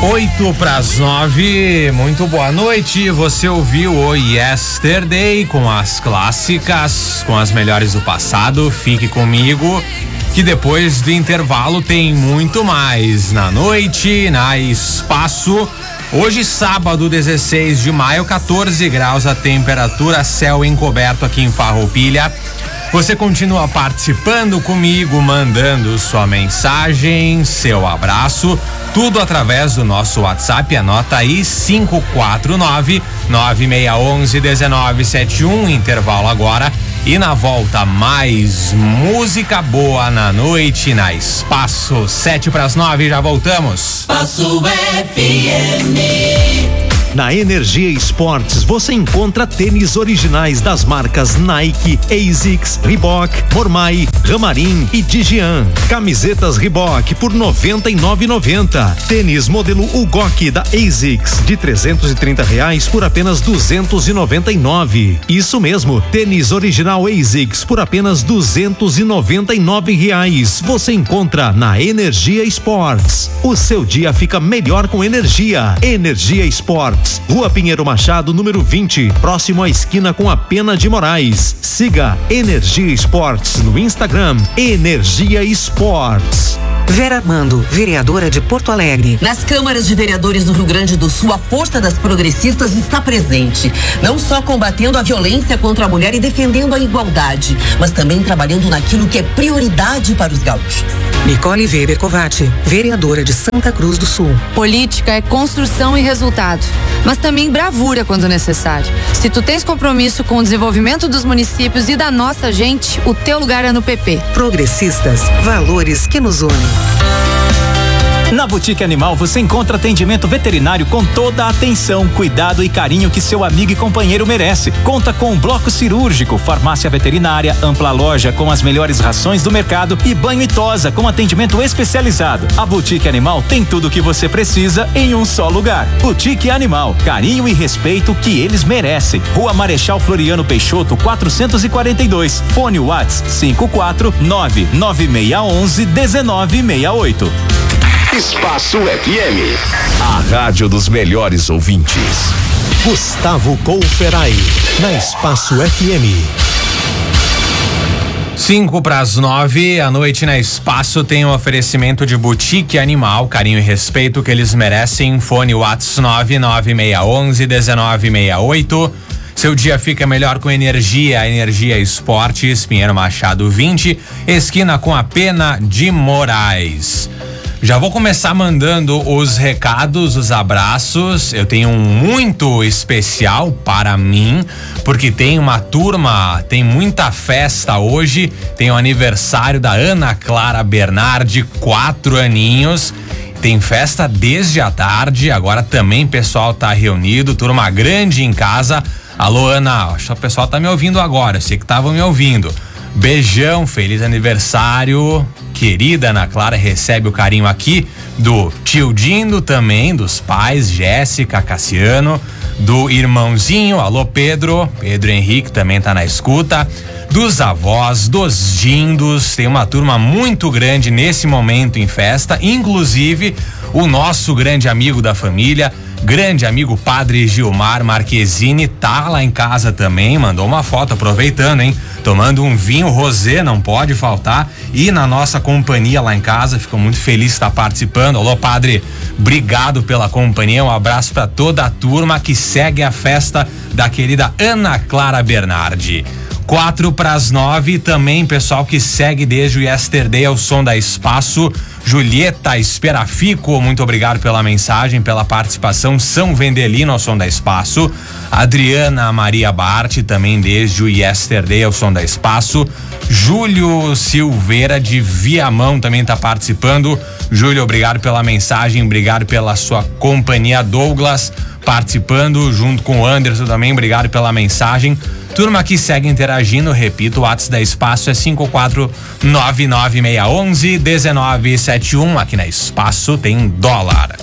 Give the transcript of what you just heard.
8:09, muito boa noite. Você ouviu o Yesterday com as clássicas, com as melhores do passado. Fique comigo que depois do intervalo tem muito mais na noite, na Espaço. Hoje, sábado, 16 de maio, 14 graus a temperatura, céu encoberto aqui em Farroupilha. Você continua participando comigo, mandando sua mensagem, seu abraço, tudo através do nosso WhatsApp. Anota aí, 549-9611-1971, intervalo agora. E na volta, mais música boa na noite, na Espaço. 7:09, já voltamos. Espaço FM. Na Energia Esportes você encontra tênis originais das marcas Nike, ASICS, Reebok, Mormai, Ramarim e Digian. Camisetas Reebok por R$ 99,90. Tênis modelo Ugok da ASICS de R$330 por apenas R$ 299. Isso mesmo, tênis original ASICS por apenas R$ 299. Você encontra na Energia Esportes. O seu dia fica melhor com energia. Energia Esportes. Rua Pinheiro Machado, número 20, próximo à esquina com a Pena de Moraes. Siga Energia Esportes no Instagram, Energia Esportes. Vera Armando, vereadora de Porto Alegre. Nas câmaras de vereadores do Rio Grande do Sul, a força das progressistas está presente, não só combatendo a violência contra a mulher e defendendo a igualdade, mas também trabalhando naquilo que é prioridade para os gaúchos. Nicole Weber Covatti, vereadora de Santa Cruz do Sul. Política é construção e resultado, mas também bravura quando necessário. Se tu tens compromisso com o desenvolvimento dos municípios e da nossa gente, o teu lugar é no PP. Progressistas, valores que nos unem. Na Boutique Animal você encontra atendimento veterinário com toda a atenção, cuidado e carinho que seu amigo e companheiro merece. Conta com um bloco cirúrgico, farmácia veterinária, ampla loja com as melhores rações do mercado e banho e tosa com atendimento especializado. A Boutique Animal tem tudo o que você precisa em um só lugar. Boutique Animal, carinho e respeito que eles merecem. Rua Marechal Floriano Peixoto, 442. Fone WhatsApp 54996111968. Espaço FM, a rádio dos melhores ouvintes. Gustavo Golferai, na Espaço FM. 8:05 à noite na Espaço tem um oferecimento de Boutique Animal, carinho e respeito que eles merecem. Fone WhatsApp 996111968. Seu dia fica melhor com energia. Energia Esportes, Pinheiro Machado 20, esquina com a Pena de Moraes. Já vou começar mandando os recados, os abraços. Eu tenho um muito especial para mim, porque tem uma turma, tem muita festa hoje. Tem o aniversário da Ana Clara Bernardi, 4 aninhos. Tem festa desde a tarde, agora também o pessoal tá reunido, turma grande em casa. Alô, Ana, acho que o pessoal tá me ouvindo agora, eu sei que estavam me ouvindo. Beijão, feliz aniversário. Querida Ana Clara, recebe o carinho aqui do tio Dindo também, dos pais, Jéssica, Cassiano, do irmãozinho, alô Pedro Henrique também tá na escuta, dos avós, dos Dindos. Tem uma turma muito grande nesse momento em festa, inclusive o nosso grande amigo da família, grande amigo Padre Gilmar Marquezine, tá lá em casa também, mandou uma foto, aproveitando, hein? Tomando um vinho rosé, não pode faltar, e na nossa companhia lá em casa, fico muito feliz de estar participando. Alô, Padre, obrigado pela companhia, um abraço para toda a turma que segue a festa da querida Ana Clara Bernardi. 8:08, também pessoal que segue desde o Yesterday ao som da Espaço. Julieta Esperafico, muito obrigado pela mensagem, pela participação. São Vendelino ao som da Espaço. Adriana Maria Bart, também desde o Yesterday ao som da Espaço. Júlio Silveira de Viamão também está participando. Júlio, obrigado pela mensagem, obrigado pela sua companhia. Douglas participando junto com o Anderson também, obrigado pela mensagem. Turma que segue interagindo, repito, o WhatsApp da Espaço é 54996111971. Aqui na Espaço tem dólar.